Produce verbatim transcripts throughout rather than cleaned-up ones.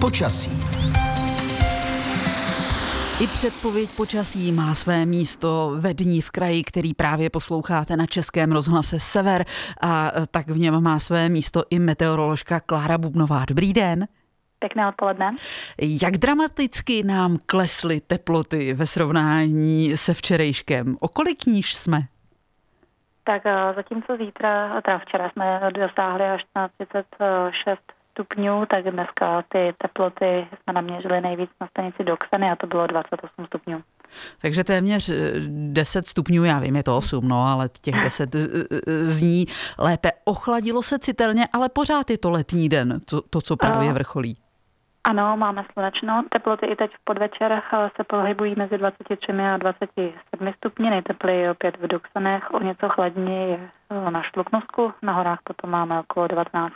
Počasí. I předpověď počasí má své místo ve dni v kraji, který právě posloucháte na Českém rozhlase Sever, a tak v něm má své místo i meteoroložka Klára Bubnová. Dobrý den. Pěkné odpoledne. Jak dramaticky nám klesly teploty ve srovnání se včerejškem? O kolik níž jsme? Tak zatímco zítra, teda včera jsme dosáhli až na třicet šest stupňů, tak dneska ty teploty jsme naměřili nejvíc na stanici Doxany a to bylo dvacet osm stupňů. Takže téměř deset stupňů, já vím, je to osm, no, ale těch deset zní lépe. Ochladilo se citelně, ale pořád je to letní den, to, to co právě vrcholí. Ano, máme slunečno. Teploty i teď v podvečer se pohybují mezi dvacet tři a dvacet sedm stupni. Nejtepleji opět v Doxanech, o něco chladněji je na Šluknovsku, na horách potom máme okolo devatenáct.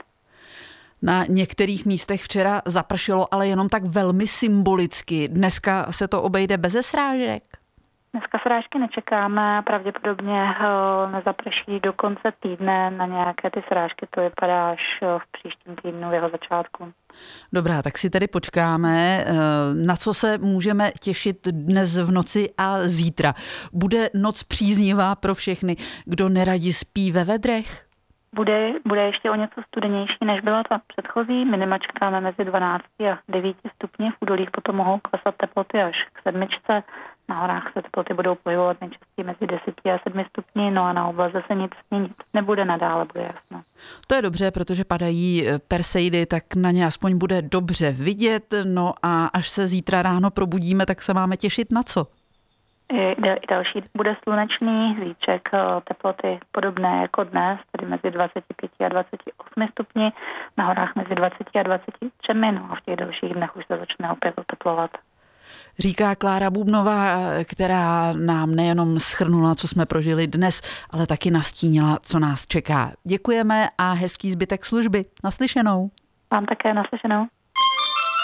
Na některých místech včera zapršelo, ale jenom tak velmi symbolicky. Dneska se to obejde beze srážek? Dneska srážky nečekáme, pravděpodobně nezaprší do konce týdne, na nějaké ty srážky to vypadá až v příštím týdnu, v jeho začátku. Dobrá, tak si tedy počkáme, na co se můžeme těšit dnes v noci a zítra. Bude noc příznivá pro všechny, kdo neradi spí ve vedrech? Bude, bude ještě o něco studenější, než byla ta předchozí. Minima čekáme mezi dvanáct a devět stupni. V údolích potom mohou klesat teploty až k sedmičce. Na horách se teploty budou pohybovat nejčastěji mezi deset a sedm stupni, no a na oblaze se nic měnit nebude, nadále bude jasno. To je dobře, protože padají perseidy, tak na ně aspoň bude dobře vidět. No a až se zítra ráno probudíme, tak se máme těšit na co? I další bude slunečný, zítřek, teploty podobné jako dnes, tedy mezi dvacet pět a dvacet osm stupni, na horách mezi dvacet a dvacet tři, no a v těch dalších dnech už se začne opět oteplovat. Říká Klára Bubnová, která nám nejenom shrnula, co jsme prožili dnes, ale taky nastínila, co nás čeká. Děkujeme a hezký zbytek služby. Naslyšenou. Vám také naslyšenou.